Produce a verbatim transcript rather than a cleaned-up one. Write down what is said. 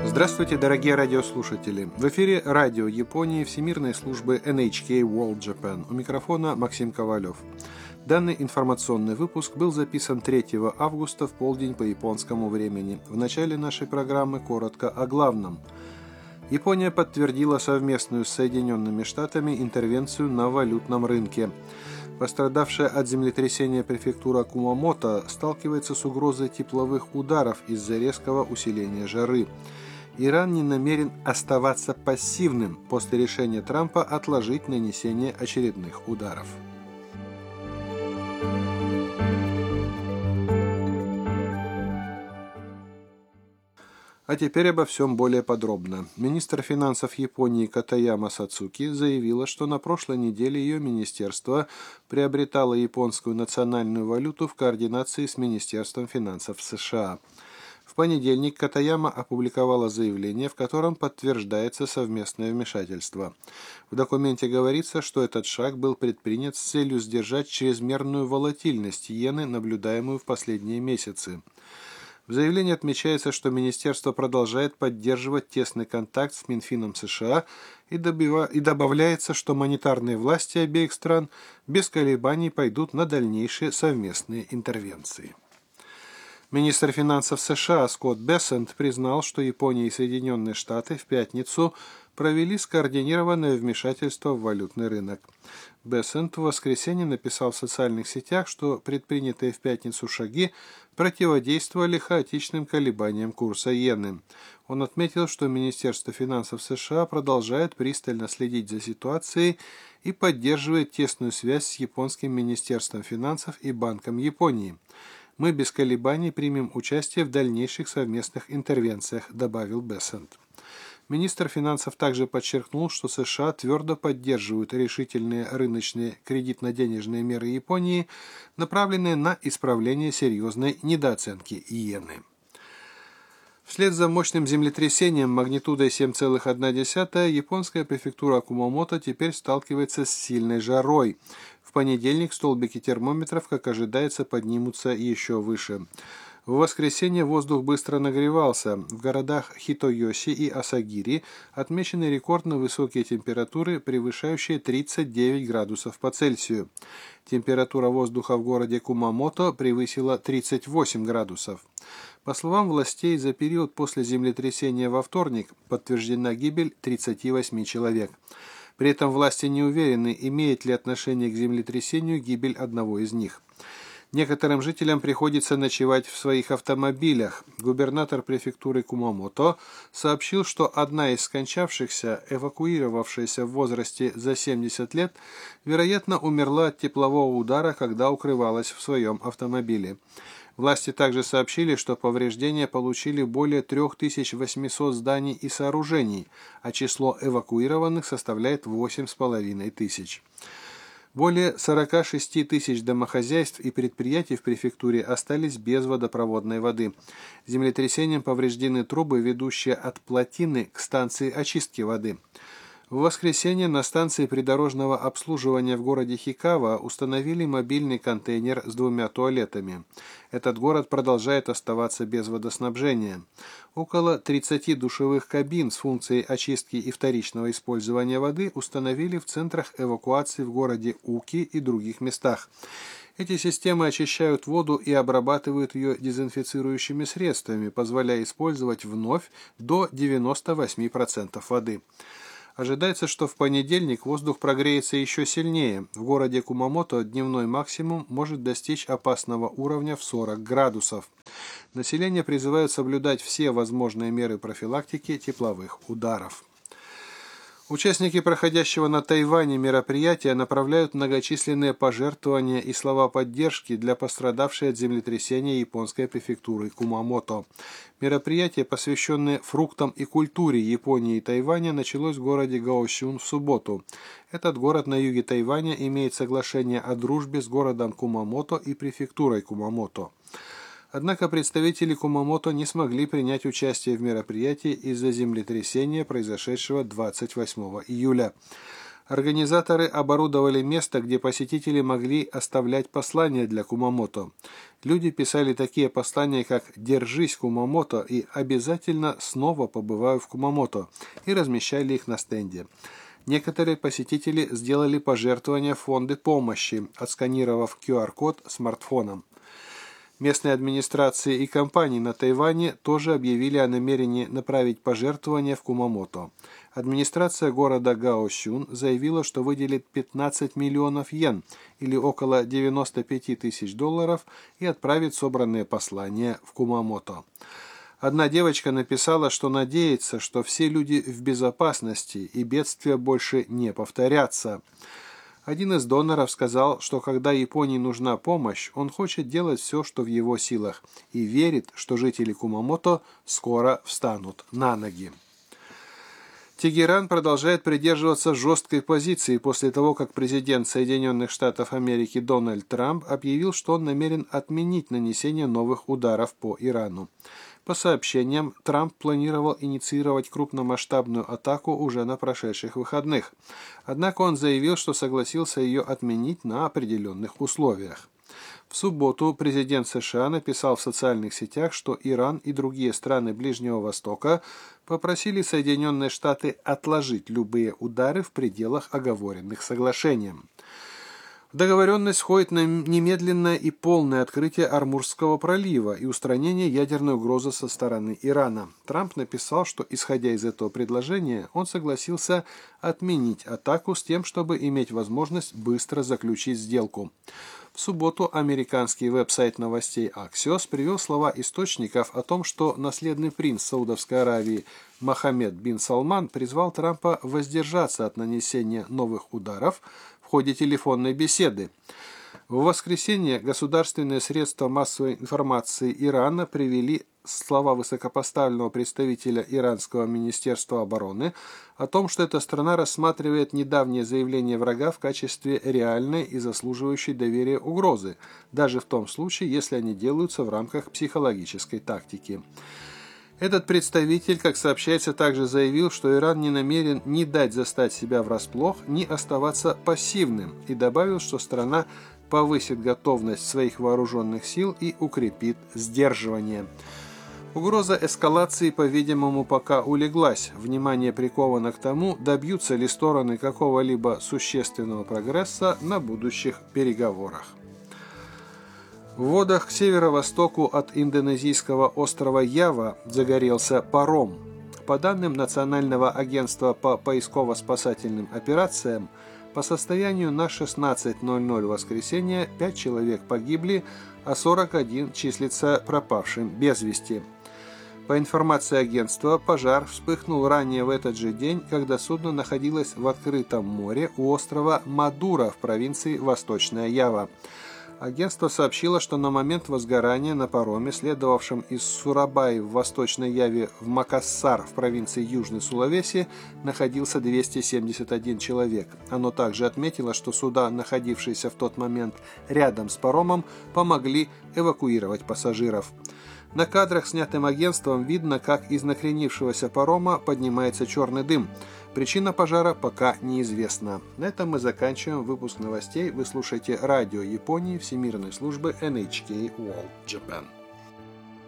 Здравствуйте, дорогие радиослушатели! В эфире радио Японии Всемирной службы эн эйч кей World Japan. У микрофона Максим Ковалев. Данный информационный выпуск был записан третьего августа в полдень по японскому времени. В начале нашей программы коротко о главном. Япония подтвердила совместную с Соединенными Штатами интервенцию на валютном рынке. Пострадавшая от землетрясения префектура Кумамото сталкивается с угрозой тепловых ударов из-за резкого усиления жары. Иран не намерен оставаться пассивным после решения Трампа отложить нанесение очередных ударов. А теперь обо всем более подробно. Министр финансов Японии Катаяма Сацуки заявила, что на прошлой неделе ее министерство приобретало японскую национальную валюту в координации с Министерством финансов США. В понедельник Катаяма опубликовала заявление, в котором подтверждается совместное вмешательство. В документе говорится, что этот шаг был предпринят с целью сдержать чрезмерную волатильность иены, наблюдаемую в последние месяцы. В заявлении отмечается, что министерство продолжает поддерживать тесный контакт с Минфином США и, добива... и добавляется, что монетарные власти обеих стран без колебаний пойдут на дальнейшие совместные интервенции. Министр финансов США Скотт Бессент признал, что Япония и Соединенные Штаты в пятницу провели скоординированное вмешательство в валютный рынок. Бессент в воскресенье написал в социальных сетях, что предпринятые в пятницу шаги противодействовали хаотичным колебаниям курса иены. Он отметил, что Министерство финансов США продолжает пристально следить за ситуацией и поддерживает тесную связь с японским Министерством финансов и Банком Японии. «Мы без колебаний примем участие в дальнейших совместных интервенциях», добавил Бессент. Министр финансов также подчеркнул, что США твердо поддерживают решительные рыночные кредитно-денежные меры Японии, направленные на исправление серьезной недооценки иены. Вслед за мощным землетрясением магнитудой семь целых одна десятая японская префектура Кумамото теперь сталкивается с сильной жарой. В понедельник столбики термометров, как ожидается, поднимутся еще выше. В воскресенье воздух быстро нагревался. В городах Хитойоси и Асагири отмечены рекордно высокие температуры, превышающие тридцать девять градусов по Цельсию. Температура воздуха в городе Кумамото превысила тридцать восемь градусов. По словам властей, за период после землетрясения во вторник подтверждена гибель тридцати восьми человек. При этом власти не уверены, имеет ли отношение к землетрясению гибель одного из них. Некоторым жителям приходится ночевать в своих автомобилях. Губернатор префектуры Кумамото сообщил, что одна из скончавшихся, эвакуировавшаяся в возрасте за семьдесят лет, вероятно, умерла от теплового удара, когда укрывалась в своем автомобиле. Власти также сообщили, что повреждения получили более трёх тысяч восьмисот зданий и сооружений, а число эвакуированных составляет восемь с половиной тысяч. Более сорока шести тысяч домохозяйств и предприятий в префектуре остались без водопроводной воды. Землетрясением повреждены трубы, ведущие от плотины к станции очистки воды. В воскресенье на станции придорожного обслуживания в городе Хикава установили мобильный контейнер с двумя туалетами. Этот город продолжает оставаться без водоснабжения. Около тридцати душевых кабин с функцией очистки и вторичного использования воды установили в центрах эвакуации в городе Уки и других местах. Эти системы очищают воду и обрабатывают ее дезинфицирующими средствами, позволяя использовать вновь до девяноста восьми процентов воды. Ожидается, что в понедельник воздух прогреется еще сильнее. В городе Кумамото дневной максимум может достичь опасного уровня в сорок градусов. Население призывают соблюдать все возможные меры профилактики тепловых ударов. Участники проходящего на Тайване мероприятия направляют многочисленные пожертвования и слова поддержки для пострадавшей от землетрясения японской префектуры Кумамото. Мероприятие, посвященное фруктам и культуре Японии и Тайваня, началось в городе Гаосюн в субботу. Этот город на юге Тайваня имеет соглашение о дружбе с городом Кумамото и префектурой Кумамото. Однако представители Кумамото не смогли принять участие в мероприятии из-за землетрясения, произошедшего двадцать восьмого июля. Организаторы оборудовали место, где посетители могли оставлять послания для Кумамото. Люди писали такие послания, как «Держись, Кумамото» и «Обязательно снова побываю в Кумамото» и размещали их на стенде. Некоторые посетители сделали пожертвования в фонды помощи, отсканировав ку ар код смартфоном. Местные администрации и компании на Тайване тоже объявили о намерении направить пожертвования в Кумамото. Администрация города Гаосюн заявила, что выделит пятнадцать миллионов йен, или около девяноста пяти тысяч долларов, и отправит собранные послания в Кумамото. Одна девочка написала, что надеется, что все люди в безопасности и бедствия больше не повторятся. Один из доноров сказал, что когда Японии нужна помощь, он хочет делать все, что в его силах, и верит, что жители Кумамото скоро встанут на ноги. Тегеран продолжает придерживаться жесткой позиции после того, как президент Соединенных Штатов Америки Дональд Трамп объявил, что он намерен отменить нанесение новых ударов по Ирану. По сообщениям, Трамп планировал инициировать крупномасштабную атаку уже на прошедших выходных. Однако он заявил, что согласился ее отменить на определенных условиях. В субботу президент США написал в социальных сетях, что Иран и другие страны Ближнего Востока попросили Соединенные Штаты отложить любые удары в пределах оговоренных соглашением. В договоренность входит немедленное и полное открытие Ормузского пролива и устранение ядерной угрозы со стороны Ирана. Трамп написал, что, исходя из этого предложения, он согласился отменить атаку с тем, чтобы иметь возможность быстро заключить сделку. В субботу американский веб-сайт новостей Axios привел слова источников о том, что наследный принц Саудовской Аравии Мохаммед бин Салман призвал Трампа воздержаться от нанесения новых ударов в ходе телефонной беседы. В воскресенье государственные средства массовой информации Ирана привели слова высокопоставленного представителя Иранского министерства обороны о том, что эта страна рассматривает недавнее заявление врага в качестве реальной и заслуживающей доверия угрозы, даже в том случае, если они делаются в рамках психологической тактики. Этот представитель, как сообщается, также заявил, что Иран не намерен ни дать застать себя врасплох, ни оставаться пассивным, и добавил, что страна повысит готовность своих вооруженных сил и укрепит сдерживание. Угроза эскалации, по-видимому, пока улеглась. Внимание приковано к тому, добьются ли стороны какого-либо существенного прогресса на будущих переговорах. В водах к северо-востоку от индонезийского острова Ява загорелся паром. По данным Национального агентства по поисково-спасательным операциям, по состоянию на шестнадцать ноль ноль воскресенья пять человек погибли, а сорок один числится пропавшим без вести. По информации агентства, пожар вспыхнул ранее в этот же день, когда судно находилось в открытом море у острова Мадура в провинции Восточная Ява. Агентство сообщило, что на момент возгорания на пароме, следовавшем из Сурабаи в Восточной Яве в Макассар в провинции Южный Сулавеси, находился двести семьдесят один человек. Оно также отметило, что суда, находившиеся в тот момент рядом с паромом, помогли эвакуировать пассажиров. На кадрах, снятым агентством, видно, как из накренившегося парома поднимается черный дым. Причина пожара пока неизвестна. На этом мы заканчиваем выпуск новостей. Вы слушаете радио Японии Всемирной службы эн эйч кей World Japan.